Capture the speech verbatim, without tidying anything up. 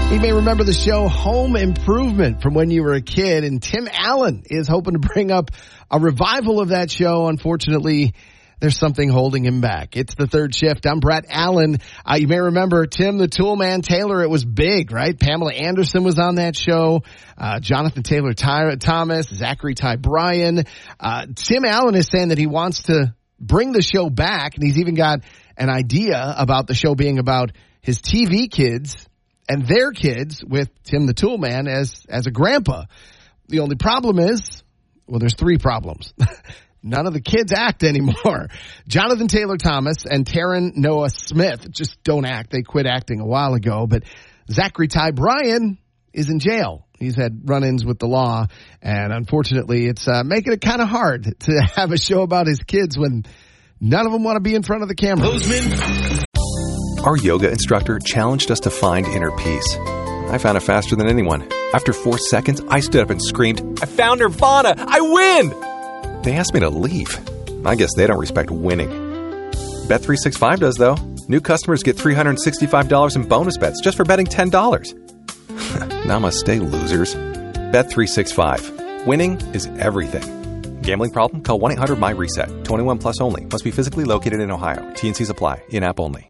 You may remember the show Home Improvement from when you were a kid, and Tim Allen is hoping to bring up a revival of that show. Unfortunately, there's something holding him back. It's the Third Shift. I'm Brett Allen. Uh, you may remember Tim the Toolman Taylor. It was big, right? Pamela Anderson was on that show. Uh, Jonathan Taylor Ty- Thomas, Zachary Ty Bryan. Uh, Tim Allen is saying that he wants to bring the show back, and he's even got an idea about the show being about his T V kids and their kids with Tim the Toolman as, as a grandpa. The only problem is, well, there's three problems. None of the kids act anymore. Jonathan Taylor Thomas and Taryn Noah Smith just don't act. They quit acting a while ago. But Zachary Ty Bryan is in jail. He's had run-ins with the law. And unfortunately, it's uh, making it kind of hard to have a show about his kids when none of them want to be in front of the camera. Bozeman. Our yoga instructor challenged us to find inner peace. I found it faster than anyone. After four seconds, I stood up and screamed, "I found Nirvana! I win!" They asked me to leave. I guess they don't respect winning. Bet three sixty-five does, though. New customers get three hundred sixty-five dollars in bonus bets just for betting ten dollars. Namaste, losers. Bet three sixty-five. Winning is everything. Gambling problem? Call one eight hundred M Y RESET. twenty-one plus only. Must be physically located in Ohio. T and C's apply. In-app only.